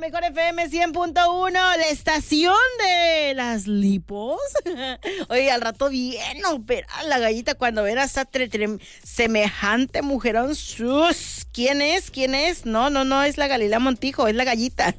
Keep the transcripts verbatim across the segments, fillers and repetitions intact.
mejor F M cien punto uno, la estación de las lipos. Oye, al rato bien operada la gallita cuando ven a esa tre- tre- semejante mujerón. Sus, ¿quién es? ¿Quién es? No, no, no, es la Galilea Montijo, es la gallita.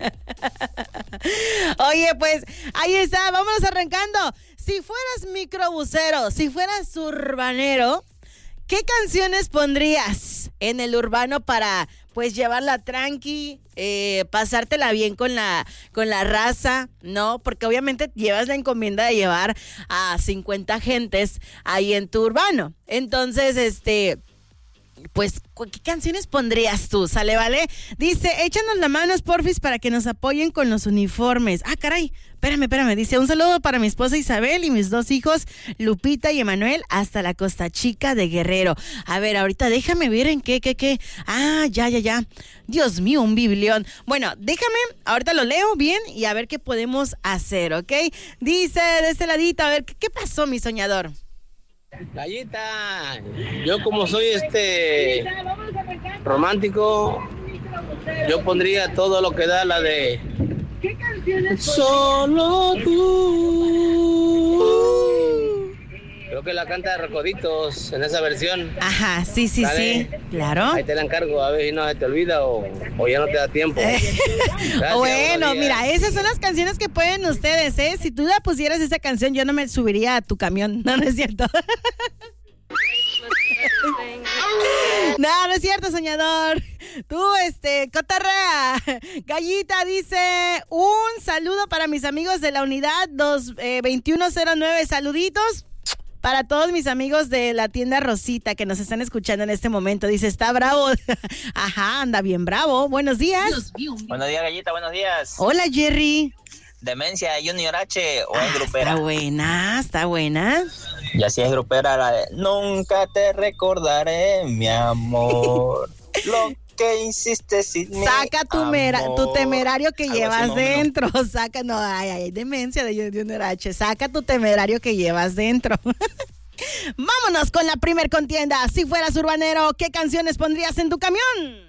Oye, pues, ahí está, vámonos arrancando. Si fueras microbusero, si fueras urbanero, ¿qué canciones pondrías en el urbano para, pues, llevarla tranqui, eh, pasártela bien con la, con la raza, ¿no? Porque obviamente llevas la encomienda de llevar a cincuenta gentes ahí en tu urbano. Entonces, este... pues, ¿qué canciones pondrías tú? ¿Sale, vale? Dice, échanos la manos, porfis, para que nos apoyen con los uniformes. Ah, caray, espérame, espérame. Dice, un saludo para mi esposa Isabel y mis dos hijos, Lupita y Emanuel, hasta la Costa Chica de Guerrero. A ver, ahorita déjame ver en qué, qué, qué. Ah, ya, ya, ya. Dios mío, un biblión. Bueno, déjame, ahorita lo leo bien y a ver qué podemos hacer, ¿ok? Dice, de este ladito, a ver, ¿qué, qué pasó, mi soñador? Gallita, yo como soy este romántico, yo pondría todo lo que da la de Solo tú. Creo que la canta de Recoditos en esa versión. Ajá, sí, sí, ¿Sale? sí, claro. Ahí te la encargo, a ver si no se te olvida o, o ya no te da tiempo. Gracias, bueno, mira, esas son las canciones que pueden ustedes, ¿eh? Si tú la pusieras esa canción, yo no me subiría a tu camión. No, no es cierto. No, no es cierto, soñador. Tú, este, cotorrea. Gallita dice, un saludo para mis amigos de la unidad dos, eh, veintiuno cero nueve. Saluditos para todos mis amigos de la tienda Rosita que nos están escuchando en este momento. Dice, está bravo. Ajá, anda bien bravo. Buenos días. Buenos días, Gallita, buenos días. Hola, Jerry. Demencia, Junior H o Ah, es grupera. está buena, está buena. Y así es grupera la de nunca te recordaré, mi amor. Lo que hiciste sin mí. Saca tu, mera, tu temerario que Algo llevas así, no, dentro. No. Saca, no, ay, ay, demencia de Junior H. Saca tu temerario que llevas dentro. Vámonos con la primer contienda. Si fueras urbanero, ¿qué canciones pondrías en tu camión?